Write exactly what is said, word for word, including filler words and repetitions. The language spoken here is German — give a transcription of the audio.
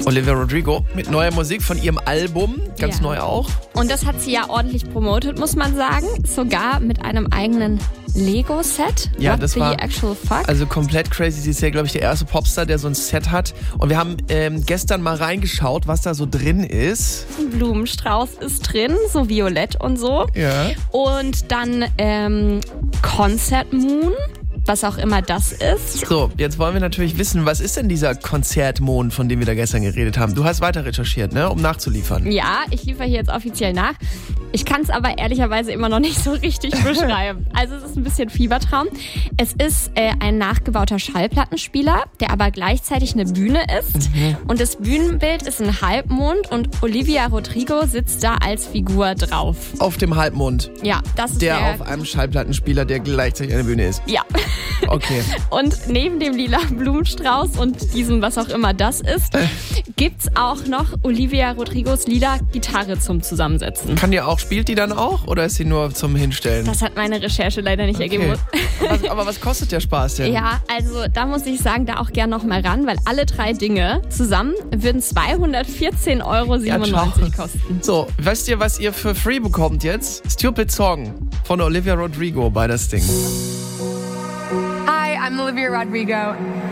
Olivia Rodrigo mit neuer Musik von ihrem Album, ganz Ja. neu auch. Und das hat sie ja ordentlich promotet, muss man sagen. Sogar mit einem eigenen Lego-Set. Ja, What das the war actual fuck? also komplett crazy. Sie ist ja, glaube ich, der erste Popstar, der so ein Set hat. Und wir haben ähm, gestern mal reingeschaut, was da so drin ist. Ein Blumenstrauß ist drin, so violett und so. Ja. Und dann ähm, Concert Moon, was auch immer das ist. So, jetzt wollen wir natürlich wissen, was ist denn dieser Konzertmond, von dem wir da gestern geredet haben? Du hast weiter recherchiert, ne, um nachzuliefern. Ja, ich liefere hier jetzt offiziell nach. Ich kann es aber ehrlicherweise immer noch nicht so richtig beschreiben. Also es ist ein bisschen Fiebertraum. Es ist äh, ein nachgebauter Schallplattenspieler, der aber gleichzeitig eine Bühne ist. Mhm. Und das Bühnenbild ist ein Halbmond und Olivia Rodrigo sitzt da als Figur drauf. Auf dem Halbmond, Ja, das ist der der... auf einem Schallplattenspieler, der gleichzeitig eine Bühne ist. Ja. Okay. Und neben dem lila Blumenstrauß und diesem, was auch immer das ist, gibt's auch noch Olivia Rodrigos lila Gitarre zum Zusammensetzen. Kann die auch, spielt die dann auch oder ist sie nur zum Hinstellen? Das hat meine Recherche leider nicht ergeben. Was, aber was kostet der Spaß denn? Ja, also da muss ich sagen, da auch gern noch mal ran, weil alle drei Dinge zusammen würden zweihundertvierzehn Euro siebenundneunzig Ja, kosten. So, wisst ihr, was ihr für free bekommt jetzt? Stupid Song von Olivia Rodrigo bei das Ding. Hi, I'm Olivia Rodrigo.